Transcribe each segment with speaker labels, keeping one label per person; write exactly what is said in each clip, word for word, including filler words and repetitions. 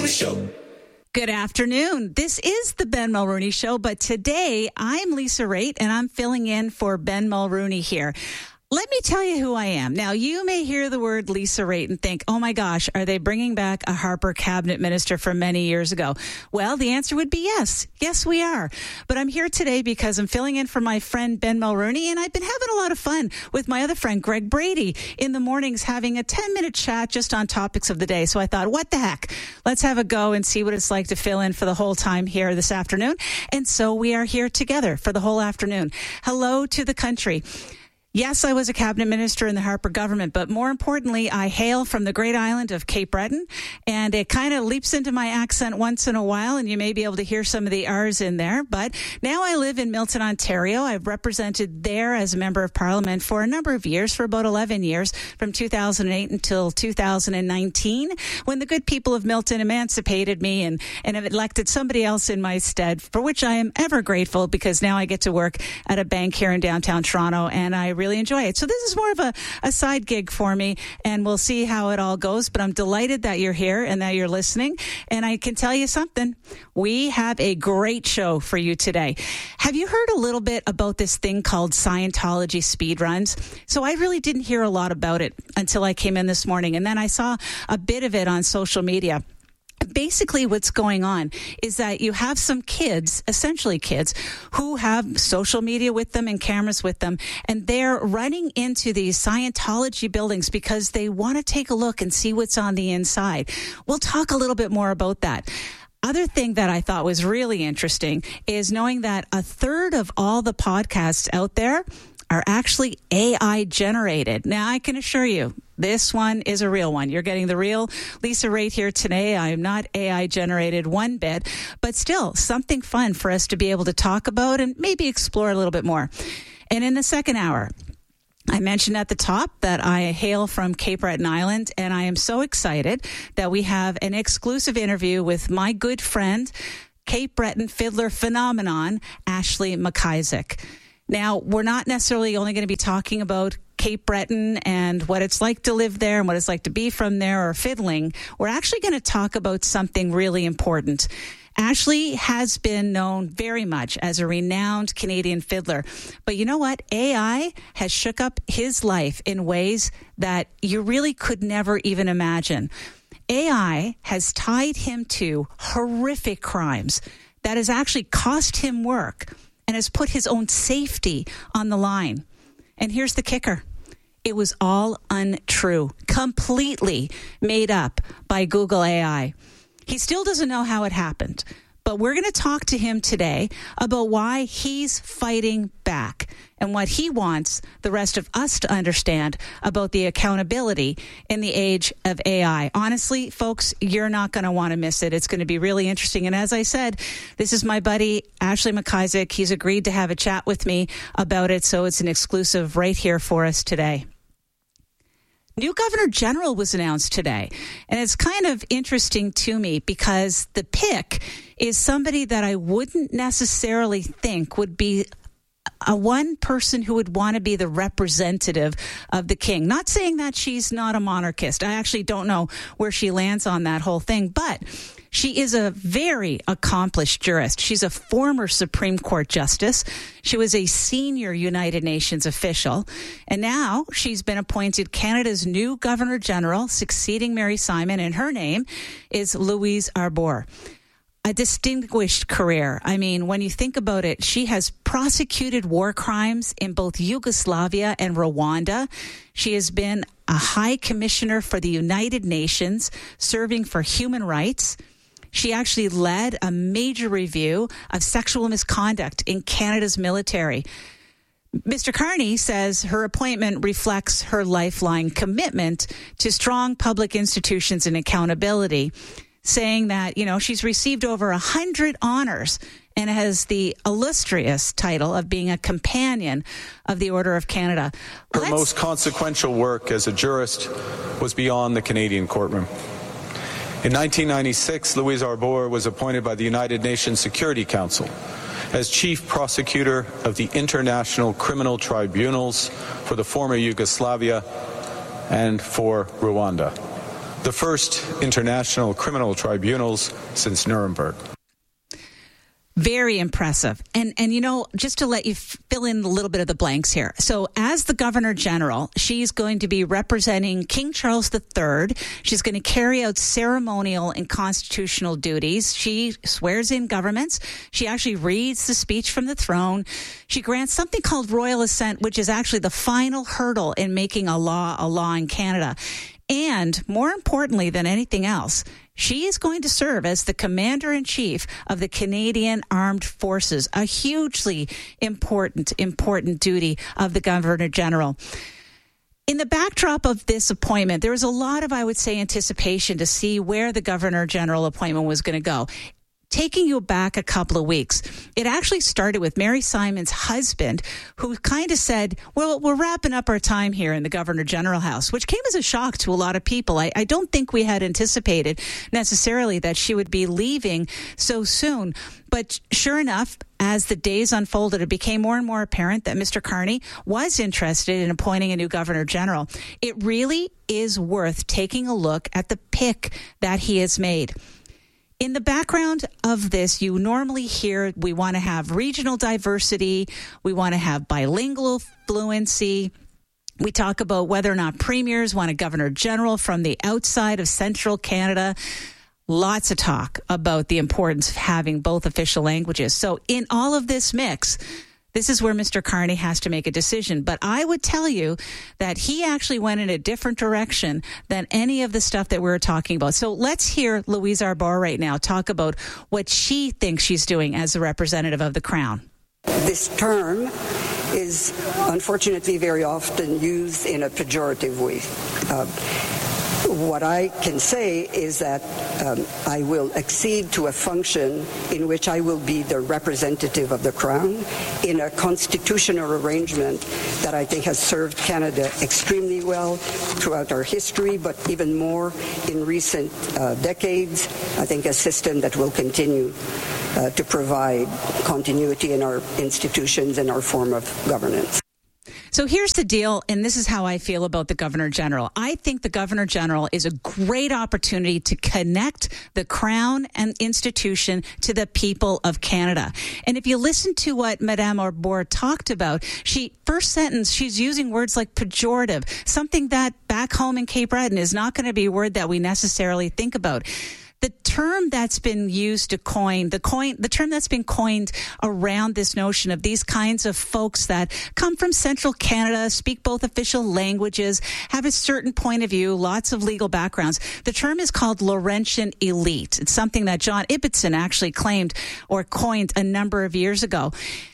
Speaker 1: Mulrooney Show.
Speaker 2: Good afternoon. This is the Ben Mulrooney Show, but today I'm Lisa Raitt and I'm filling in for Ben Mulrooney here. Let me tell you who I am. Now, you may hear the word Lisa Raitt and think, oh my gosh, are they bringing back a Harper cabinet minister from many years ago? Well, the answer would be yes. Yes, we are. But I'm here today because I'm filling in for my friend Ben Mulrooney, and I've been having a lot of fun with my other friend, Greg Brady, in the mornings having a ten-minute chat just on topics of the day. So I thought, what the heck? Let's have a go and see what it's like to fill in for the whole time here this afternoon. And so we are here together for the whole afternoon. Hello to the country. Yes, I was a cabinet minister in the Harper government, but more importantly, I hail from the great island of Cape Breton, and it kind of leaps into my accent once in a while, and you may be able to hear some of the R's in there. But now I live in Milton, Ontario. I've represented there as a member of Parliament for a number of years, for about eleven years, from two thousand eight until two thousand nineteen, when the good people of Milton emancipated me and, and have elected somebody else in my stead, for which I am ever grateful, because now I get to work at a bank here in downtown Toronto, and I really enjoy it. So this is more of a, a side gig for me, and we'll see how it all goes. But I'm delighted that you're here and that you're listening. And I can tell you something. We have a great show for you today. Have you heard a little bit about this thing called Scientology speedruns? So I really didn't hear a lot about it until I came in this morning. And then I saw a bit of it on social media. Basically, what's going on is that you have some kids, essentially kids, who have social media with them and cameras with them, and they're running into these Scientology buildings because they want to take a look and see what's on the inside. We'll talk a little bit more about that. Other thing that I thought was really interesting is knowing that a third of all the podcasts out there are actually A I generated. Now, I can assure you, this one is a real one. You're getting the real Lisa Raitt here today. I am not A I generated one bit, but still something fun for us to be able to talk about and maybe explore a little bit more. And in the second hour, I mentioned at the top that I hail from Cape Breton Island, and I am so excited that we have an exclusive interview with my good friend, Cape Breton fiddler phenomenon, Ashley McIsaac. Now, we're not necessarily only going to be talking about Cape Breton and what it's like to live there and what it's like to be from there or fiddling. We're actually going to talk about something really important. Ashley has been known very much as a renowned Canadian fiddler. But you know what? A I has shook up his life in ways that you really could never even imagine. A I has tied him to horrific crimes that has actually cost him work and has put his own safety on the line. And here's the kicker. It was all untrue, completely made up by Google A I. He still doesn't know how it happened, but we're going to talk to him today about why he's fighting back and what he wants the rest of us to understand about the accountability in the age of A I. Honestly, folks, you're not going to want to miss it. It's going to be really interesting. And as I said, this is my buddy, Ashley McIsaac. He's agreed to have a chat with me about it, so it's an exclusive right here for us today. New Governor General was announced today, and it's kind of interesting to me because the pick is somebody that I wouldn't necessarily think would be a one person who would want to be the representative of the king. Not saying that she's not a monarchist. I actually don't know where she lands on that whole thing, but she is a very accomplished jurist. She's a former Supreme Court justice. She was a senior United Nations official. And now she's been appointed Canada's new Governor General, succeeding Mary Simon, and her name is Louise Arbour. A distinguished career. I mean, when you think about it, she has prosecuted war crimes in both Yugoslavia and Rwanda. She has been a High Commissioner for the United Nations, serving for human rights. She actually led a major review of sexual misconduct in Canada's military. Mister Carney says her appointment reflects her lifelong commitment to strong public institutions and accountability, saying that, you know, she's received over a hundred honors and has the illustrious title of being a companion of the Order of Canada.
Speaker 3: Her
Speaker 2: Let's...
Speaker 3: most consequential work as a jurist was beyond the Canadian courtroom. In nineteen ninety-six, Louise Arbour was appointed by the United Nations Security Council as Chief Prosecutor of the International Criminal Tribunals for the former Yugoslavia and for Rwanda. the first international criminal tribunals since Nuremberg.
Speaker 2: Very impressive. And, and you know, just to let you fill in a little bit of the blanks here. So as the Governor General, she's going to be representing King Charles the Third. She's going to carry out ceremonial and constitutional duties. She swears in governments. She actually reads the speech from the throne. She grants something called royal assent, which is actually the final hurdle in making a law a law in Canada. And more importantly than anything else, she is going to serve as the Commander-in-Chief of the Canadian Armed Forces, a hugely important, important duty of the Governor General. In the backdrop of this appointment, there was a lot of, I would say, anticipation to see where the Governor General appointment was going to go. Taking you back a couple of weeks, it actually started with Mary Simon's husband, who kind of said, well, we're wrapping up our time here in the Governor General House, which came as a shock to a lot of people. I, I don't think we had anticipated necessarily that she would be leaving so soon. But sure enough, as the days unfolded, it became more and more apparent that Mister Carney was interested in appointing a new Governor General. It really is worth taking a look at the pick that he has made. In the background of this, you normally hear we want to have regional diversity, we want to have bilingual fluency. We talk about whether or not premiers want a Governor General from the outside of central Canada. Lots of talk about the importance of having both official languages. So in all of this mix, this is where Mister Carney has to make a decision. But I would tell you that he actually went in a different direction than any of the stuff that we were talking about. So let's hear Louise Arbour right now talk about what she thinks she's doing as a representative of the Crown.
Speaker 1: This term is unfortunately very often used in a pejorative way. Uh, What I can say is that um, I will accede to a function in which I will be the representative of the Crown in a constitutional arrangement that I think has served Canada extremely well throughout our history, but even more in recent uh, decades. I think a system that will continue uh, to provide continuity in our institutions and our form of governance.
Speaker 2: So here's the deal, and this is how I feel about the Governor General. I think the Governor General is a great opportunity to connect the Crown and institution to the people of Canada. And if you listen to what Madame Arbour talked about, she first sentence, she's using words like pejorative, something that back home in Cape Breton is not going to be a word that we necessarily think about. The term that's been used to coin, the coin, the term that's been coined around this notion of these kinds of folks that come from central Canada, speak both official languages, have a certain point of view, lots of legal backgrounds. The term is called Laurentian elite. It's something that John Ibbitson actually claimed or coined a number of years ago.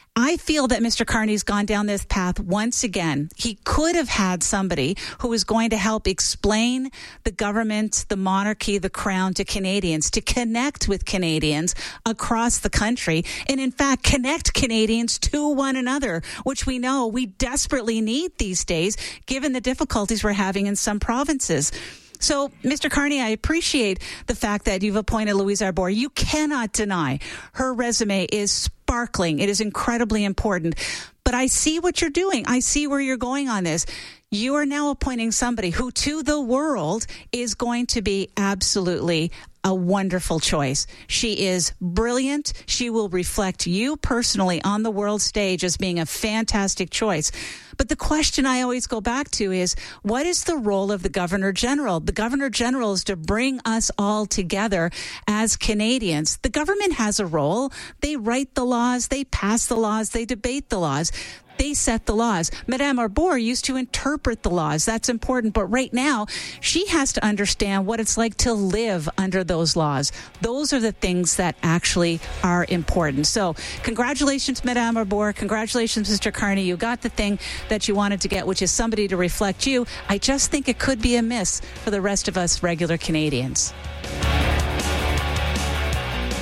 Speaker 2: I feel that Mister Carney's gone down this path once again. He could have had somebody who was going to help explain the government, the monarchy, the Crown to Canadians, to connect with Canadians across the country, and in fact connect Canadians to one another, which we know we desperately need these days, given the difficulties we're having in some provinces. So, Mister Carney, I appreciate the fact that you've appointed Louise Arbour. You cannot deny her resume is sparkling. It is incredibly important. But I see what you're doing. I see where you're going on this. You are now appointing somebody who, to the world, is going to be absolutely a wonderful choice. She is brilliant. She will reflect you personally on the world stage as being a fantastic choice. But the question I always go back to is, what is the role of the Governor General? The Governor General is to bring us all together as Canadians. The government has a role. They write the laws, they pass the laws, they debate the laws. They set the laws. Madame Arbour used to interpret the laws. That's important. But right now, she has to understand what it's like to live under those laws. Those are the things that actually are important. So congratulations, Madame Arbour. Congratulations, Mister Carney. You got the thing that you wanted to get, which is somebody to reflect you. I just think it could be a miss for the rest of us regular Canadians.
Speaker 4: I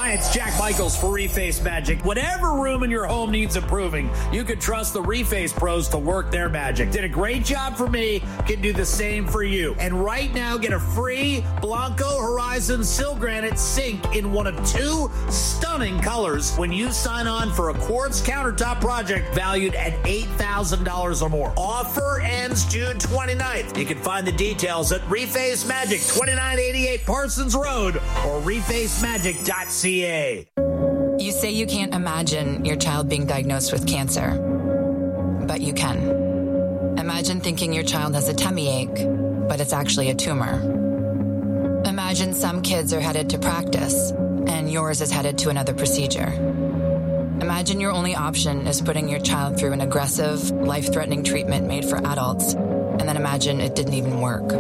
Speaker 4: Hi, it's Jack Michaels for Reface Magic. Whatever room in your home needs improving, you can trust the Reface pros to work their magic. Did a great job for me, can do the same for you. And right now, get a free Blanco Horizon Sil Granite sink in one of two stunning colors when you sign on for a quartz countertop project valued at eight thousand dollars or more. Offer ends June twenty-ninth. You can find the details at Reface Magic, twenty-nine eighty-eight Parsons Road, or reface magic dot c a.
Speaker 5: You say you can't imagine your child being diagnosed with cancer, but you can. Imagine thinking your child has a tummy ache, but it's actually a tumor. Imagine some kids are headed to practice, and yours is headed to another procedure. Imagine your only option is putting your child through an aggressive, life-threatening treatment made for adults, and then imagine it didn't even work.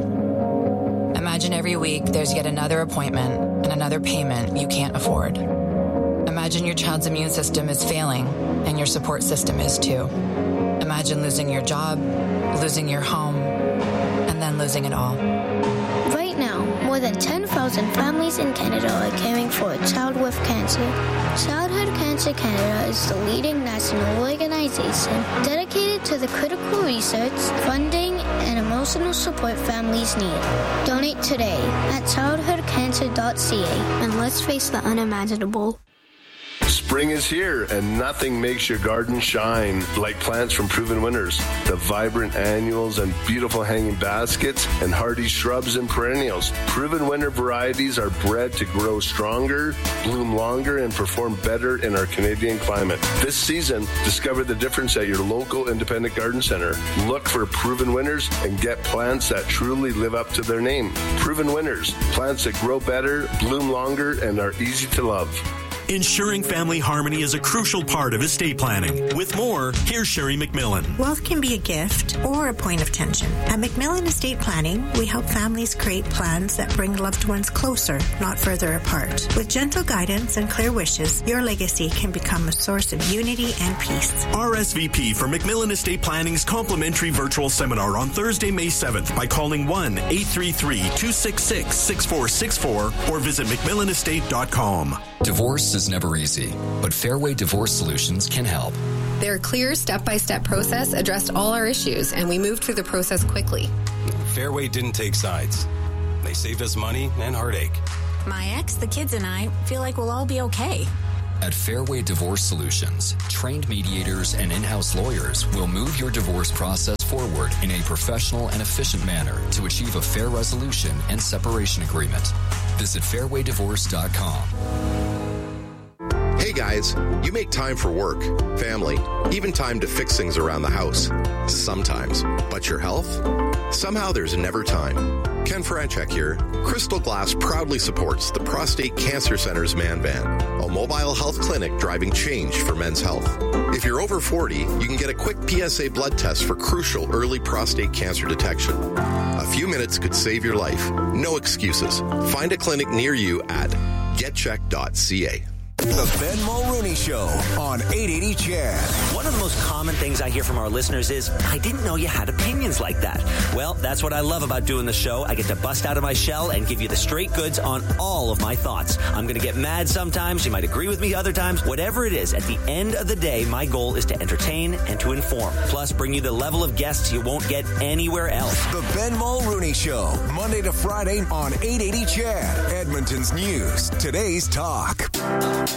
Speaker 5: Imagine every week there's yet another appointment and another payment you can't afford. Imagine your child's immune system is failing, and your support system is too. Imagine losing your job, losing your home, and then losing it all.
Speaker 6: Right now, more than ten thousand families in Canada are caring for a child with cancer. Childhood Cancer Canada is the leading national organization dedicated to the critical research, funding, and emotional support families need. Donate today at childhood cancer dot c a, and let's face the unimaginable.
Speaker 7: Spring is here, and nothing makes your garden shine like plants from Proven Winners. The vibrant annuals and beautiful hanging baskets and hardy shrubs and perennials. Proven Winner varieties are bred to grow stronger, bloom longer, and perform better in our Canadian climate. This season, discover the difference at your local independent garden center. Look for Proven Winners and get plants that truly live up to their name. Proven Winners, plants that grow better, bloom longer, and are easy to love.
Speaker 8: Ensuring family harmony is a crucial part of estate planning. With more, here's Sherry McMillan.
Speaker 9: Wealth can be a gift or a point of tension. At McMillan Estate Planning, we help families create plans that bring loved ones closer, not further apart. With gentle guidance and clear wishes, your legacy can become a source of unity and peace.
Speaker 8: R S V P for McMillan Estate Planning's complimentary virtual seminar on Thursday, May seventh by calling one eight three three, two six six, six four six four or visit mcmillan estate dot com.
Speaker 10: Divorce is never easy, but Fairway Divorce Solutions can help.
Speaker 11: Their clear step-by-step process addressed all our issues, and we moved through the process quickly.
Speaker 12: Fairway didn't take sides. They saved us money and heartache.
Speaker 13: My ex, the kids, and I feel like we'll all be okay.
Speaker 10: At Fairway Divorce Solutions, trained mediators and in-house lawyers will move your divorce process forward in a professional and efficient manner to achieve a fair resolution and separation agreement. Visit fairway divorce dot com.
Speaker 14: Hey guys, you make time for work, family, even time to fix things around the house. Sometimes. But your health? Somehow there's never time. Ken Franchek here. Crystal Glass proudly supports the Prostate Cancer Center's Man Van, a mobile health clinic driving change for men's health. If you're over forty, you can get a quick P S A blood test for crucial early prostate cancer detection. A few minutes could save your life. No excuses. Find a clinic near you at get check dot c a.
Speaker 15: The Ben Mulrooney Show on eight eighty C H A D.
Speaker 16: One of the most common things I hear from our listeners is, I didn't know you had opinions like that. Well, that's what I love about doing the show. I get to bust out of my shell and give you the straight goods on all of my thoughts. I'm going to get mad sometimes. You might agree with me other times. Whatever it is, at the end of the day, my goal is to entertain and to inform. Plus, bring you the level of guests you won't get anywhere else.
Speaker 15: The Ben Mulrooney Show, Monday to Friday on eight eighty C H A D. Edmonton's news, today's talk.